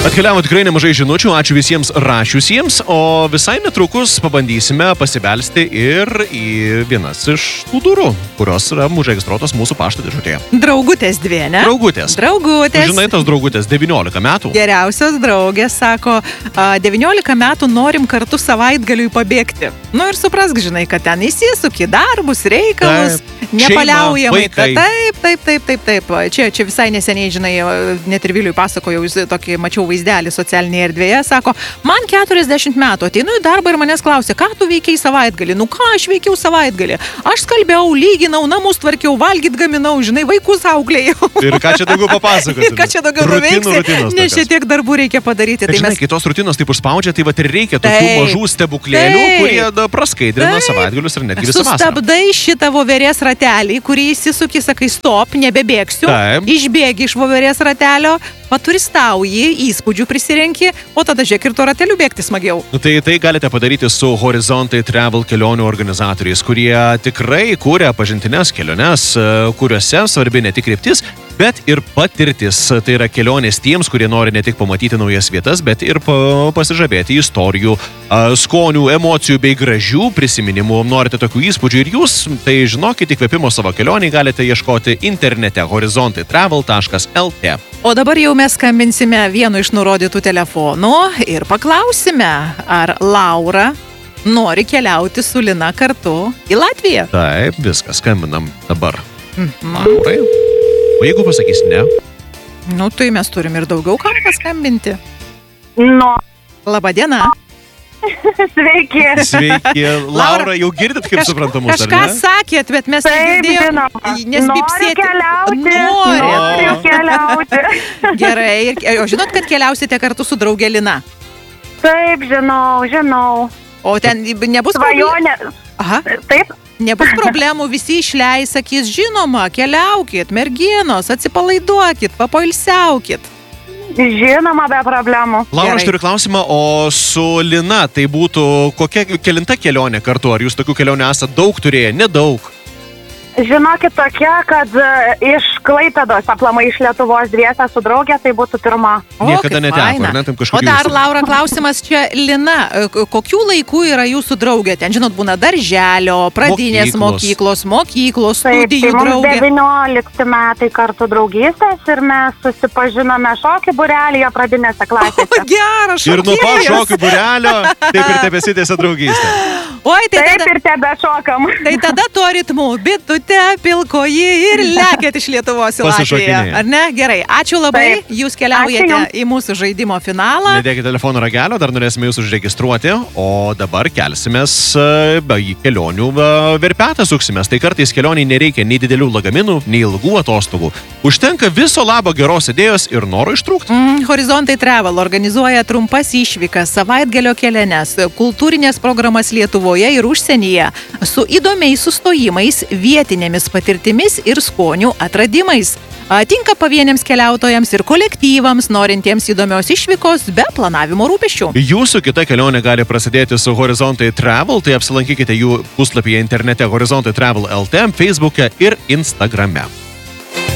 Atkeliavo tikrai nemažai žinučių, ačiū visiems rašiusiems, o visai netrukus pabandysime pasibelsti ir į vienas iš tų durų, kurios yra užregistruotos mūsų pašto dėžutėje. Draugutės dvi, ne? Draugutės. Žinai, tos draugutės 19 metų. Geriausios draugės sako, 19 metų norim kartu savaitgaliui pabėgti. Nu ir suprask, žinai, kad ten įsisuki darbus, reikalus, nepaliaujamai. Taip. Čia visai neseniai, žinai, net ir Viliui pasakojau, tokį mačiau vaizdelį socialinėje erdvėje, sako, man 40 metų, ateinu į darbą ir manęs klausia, ką tu veikiai savaitgalį? Nu ką aš veikiau savaitgalį? Aš skalbiau, lyginau, namus tvarkiau, valgyt gaminau, žinai, vaikus auklėjau. Ir ką čia daugiau papasakoti? Ir ką čia daugiau nuveiksi? Nes šiek žinai, reikia padaryti. Tai žinai, kai tos rutinos taip užspaudžia, tai vat ir reikia tokių mažų stebuklėlių, kurie praskaidrina savaitgalius ir netgi visą vasarą. Sustabdai šitą voverės ratelį, kurį įsisuki, sakai, stop, nebebėgsiu, išbėgi iš voverės ratelio, paturistauji, įspūdžių prisirenki, o tada žiūrėk ir to rateliu bėgti smagiau. Tai galite padaryti su Horizontai Travel kelionių organizatoriais, kurie tikrai kūrė pažintines keliones, kuriuose svarbi ne tik kryptis, bet ir patirtis. Tai yra kelionės tiems, kurie nori ne tik pamatyti naujas vietas, bet ir pasižavėti istorijų, skonių, emocijų bei gražių prisiminimų. Norite tokių įspūdžių ir jūs, tai žinokit, įkvėpimo savo kelionį galite ieškoti internete horizontaitravel.lt. O dabar jau mes skambinsime vienu iš nurodytų telefonų ir paklausime, ar Laura nori keliauti su Lina kartu į Latviją. Taip, viskas, skambinam dabar. Laurai. O jeigu pasakys ne? Nu, tai mes turim ir daugiau kam paskambinti. Labadiena. Sveiki. Laura, jau girdit, kaip suprantu mūsų, ar ne? Kažką sakėt, bet mes negirdėjom. Nespipsėti. Noriu keliauti. Gerai. O žinot, kad keliausite kartu su draugė Lina? Taip, žinau. O ten nebus svajonė. Aha. Taip. Nebus problemų, visi išleis, sakys, žinoma, keliaukit, merginos, atsipalaiduokit, papoilsiaukit. Žinoma, be problemų. Laura, aš turiu klausimą, o su Lina tai būtų kelinta kelionė kartu? Ar jūs tokių kelionių esate daug turėję, nedaug? Žinokit, tokia, kad iš Klaipėdos, aplamai iš Lietuvos dviese su draugė, tai būtų pirma. Niekada neteko, ar ne? O dar, Laura, klausimas čia, Lina, kokių laikų yra jūsų draugė? Ten, žinot, būna darželio, pradinės mokyklos, studijų draugė. Taip, 19 metai kartu draugystės ir mes susipažinome šokių būrelyje pradinėse klasėse. Geras šokėjas. Ir nuo pat šokių būrelio taip ir tebesitęsia draugystė. Oi, taip ir tebešokam. Tai tada tuo ritmu, bitutė, pilkoji ir lekėt iš Lietuvos į Latviją. Ar ne? Gerai, ačiū labai, jūs keliaujate į mūsų žaidimo finalą. Nedėkite telefono ragelio, dar norėsime jūs užregistruoti, o dabar kelsimės į kelionių verpetą suksimės. Tai kartais kelioniai nereikia nei didelių lagaminų, nei ilgų atostogų. Užtenka viso labo geros idėjos ir noro ištrūkti. Horizontai Travel organizuoja trumpas išvykas, savaitgalio keliones, kultūrinės programas Lietuvoje ir užsienyje, su įdomiais sustojimais, vietinėmis patirtimis ir skonių atradimais. Tinka pavieniams keliautojams ir kolektyvams, norintiems įdomios išvykos be planavimo rūpesčių. Jūsų kita kelionė gali prasidėti su Horizontai Travel, tai apsilankykite jų puslapyje internete Horizontai Travel.lt, Facebook'e ir Instagram'e.